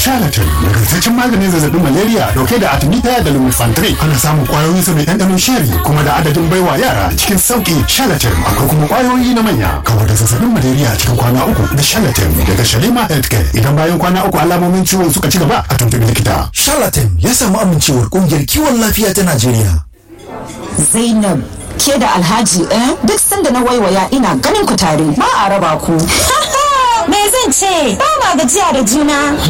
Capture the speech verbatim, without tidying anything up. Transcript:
Charlatan nagartaccen maganin zazzabin malaria dauke da artemisia da lumefantrine. Ana samun kwayoyin sa mai ɗanɗanon sheri kuma da adadin baiwa yara cikin sauki. Charlatan akwai kuma kwayoyi na manya kawar da zazzabin malaria cikin kwana uku da Charlatan daga Shalima Healthcare. Idan bayan kwana uku alamomin ciwon suka ci gaba a tuntuɓi likita. Charlatan ya samu amincewar kungiyar kiwon lafiya ta Najeriya. Zainab, ke da Alhaji eh duk sanda na waiwaya ina ganin ku tare ba a raba ku. Me zan ce? Ba ma gajiya da juna.